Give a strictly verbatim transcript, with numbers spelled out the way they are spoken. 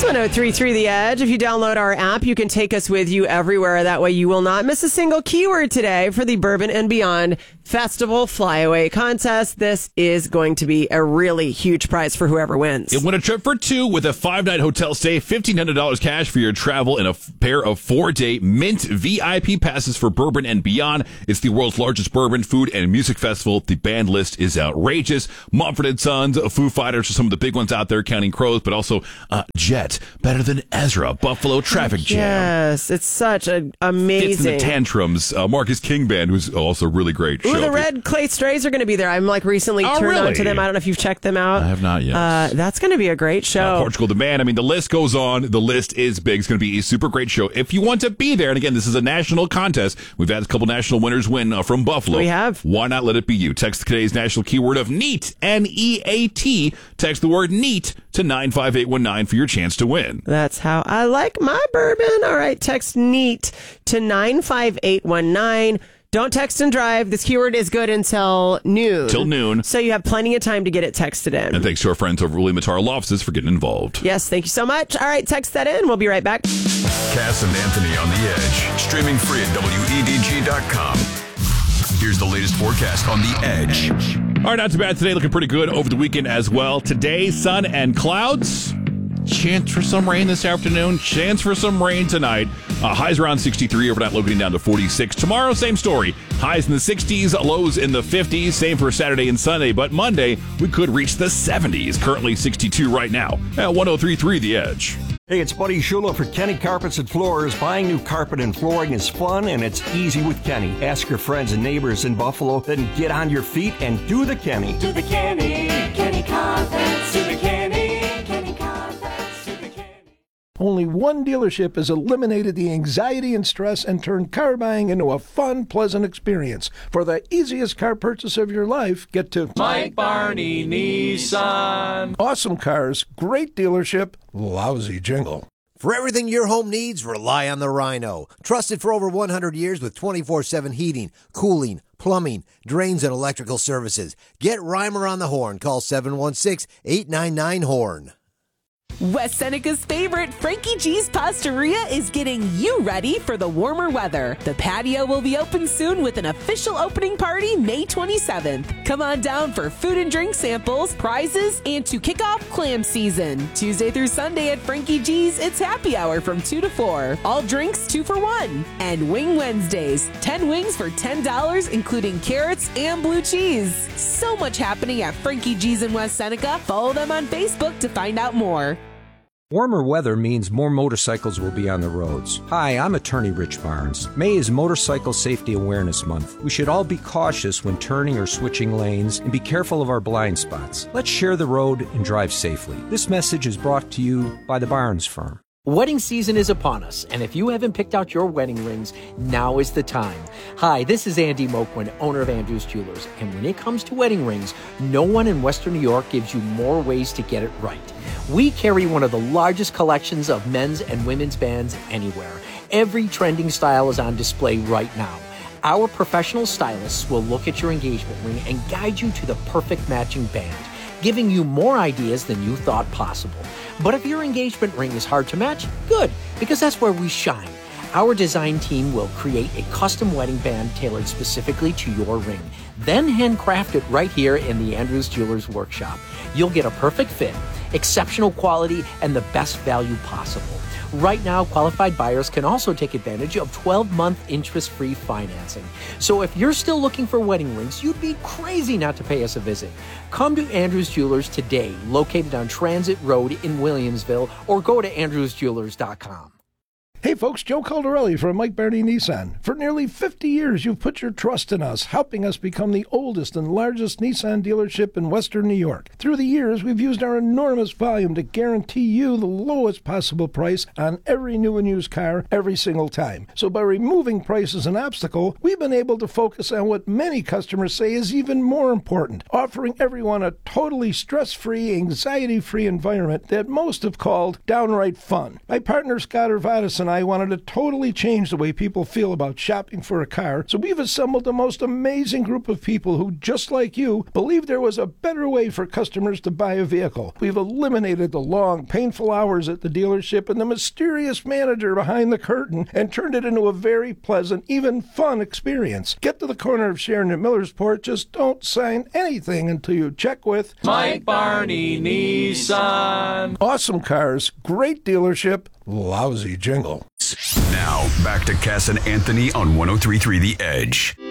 one oh three point three The Edge. If you download our app, you can take us with you everywhere. That way you will not miss a single keyword today for the Bourbon and Beyond Festival Flyaway Contest. This is going to be a really huge prize for whoever wins. You win a trip for two with a five-night hotel stay, fifteen hundred dollars cash for your travel, and a f- pair of four-day Mint V I P passes for Bourbon and Beyond. It's the world's largest bourbon, food, and music festival. The band list is outrageous. Mumford and Sons, Foo Fighters are some of the big ones out there, counting Crows, but also uh, Jet, Better Than Ezra, Buffalo, Traffic Jam. Yes, it's such an amazing. Fits in the Tantrums, uh, Marcus King Band, who's also really great. Ooh, show. the Red Clay Strays are going to be there. I'm like recently Oh, turned really? on to them. I don't know if you've checked them out. I have not yet. Uh, that's going to be a great show. Uh, Portugal the Band. I mean, the list goes on. The list is big. It's going to be a super great show. If you want to be there, and again, this is a national contest. We've had a couple national winners win uh, from Buffalo. We have. Why not let it be you? Text today's national keyword of NEAT, N E A T. Text the word NEAT to nine five eight one nine for your chance to win. That's how I like my bourbon. All right, text NEAT to nine five eight one nine. Don't text and drive. This keyword is good until noon. Till noon. So you have plenty of time to get it texted in. And thanks to our friends over at William Mataro Law Offices for getting involved. Yes, thank you so much. All right, text that in. We'll be right back. Cass and Anthony on the Edge. Streaming free at W E D G dot com. Here's the latest forecast on the Edge. All right, not too bad today. Looking pretty good over the weekend as well. Today, sun and clouds. Chance for some rain this afternoon. Chance for some rain tonight. Uh, highs around sixty-three, overnight low getting down to forty-six. Tomorrow, same story. Highs in the sixties, lows in the fifties. Same for Saturday and Sunday. But Monday, we could reach the seventies. Currently sixty-two right now at one oh three point three The Edge. Hey, it's Buddy Shula for Kenny Carpets and Floors. Buying new carpet and flooring is fun and it's easy with Kenny. Ask your friends and neighbors in Buffalo, then get on your feet and do the Kenny. Do the Kenny, Kenny Carpets, do the Kenny, Kenny Carpets, do the Kenny. Only one dealership has eliminated the anxiety and stress and turned car buying into a fun, pleasant experience. For the easiest car purchase of your life, get to Mike Barney Nissan. Awesome cars, great dealership, lousy jingle. For everything your home needs, rely on the Rhino. Trusted for over one hundred years with twenty-four seven heating, cooling, plumbing, drains, and electrical services. Get Reimer on the horn. Call seven one six, eight nine nine, HORN. West Seneca's favorite, Frankie G's Pastaria, is getting you ready for the warmer weather. The patio will be open soon with an official opening party May twenty-seventh. Come on down for food and drink samples, prizes, and to kick off clam season. Tuesday through Sunday at Frankie G's, it's happy hour from two to four. All drinks two for one. And Wing Wednesdays, ten wings for ten dollars, including carrots and blue cheese. So much happening at Frankie G's in West Seneca. Follow them on Facebook to find out more. Warmer weather means more motorcycles will be on the roads. Hi, I'm attorney Rich Barnes. May is Motorcycle Safety Awareness Month. We should all be cautious when turning or switching lanes and be careful of our blind spots. Let's share the road and drive safely. This message is brought to you by the Barnes Firm. Wedding season is upon us, and if you haven't picked out your wedding rings, now is the time. Hi, this is Andy Moquin, owner of Andrews Jewelers, and when it comes to wedding rings, no one in Western New York gives you more ways to get it right. We carry one of the largest collections of men's and women's bands anywhere. Every trending style is on display right now. Our professional stylists will look at your engagement ring and guide you to the perfect matching band, giving you more ideas than you thought possible. But if your engagement ring is hard to match, good, because that's where we shine. Our design team will create a custom wedding band tailored specifically to your ring, then handcraft it right here in the Andrews Jewelers workshop. You'll get a perfect fit, exceptional quality, and the best value possible. Right now, qualified buyers can also take advantage of twelve-month interest-free financing. So if you're still looking for wedding rings, you'd be crazy not to pay us a visit. Come to Andrews Jewelers today, located on Transit Road in Williamsville, or go to andrews jewelers dot com. Hey folks, Joe Caldarelli from Mike Barney Nissan. For nearly fifty years, you've put your trust in us, helping us become the oldest and largest Nissan dealership in Western New York. Through the years, we've used our enormous volume to guarantee you the lowest possible price on every new and used car every single time. So by removing price as an obstacle, we've been able to focus on what many customers say is even more important, offering everyone a totally stress-free, anxiety-free environment that most have called downright fun. My partner Scott Urvatis and I I wanted to totally change the way people feel about shopping for a car, so we've assembled the most amazing group of people who, just like you, believe there was a better way for customers to buy a vehicle. We've eliminated the long, painful hours at the dealership and the mysterious manager behind the curtain and turned it into a very pleasant, even fun experience. Get to the corner of Sharon and Millersport. Just don't sign anything until you check with Mike Barney Nissan. Awesome cars, great dealership, lousy jingle. Now, back to Cass and Anthony on one oh three point three The Edge.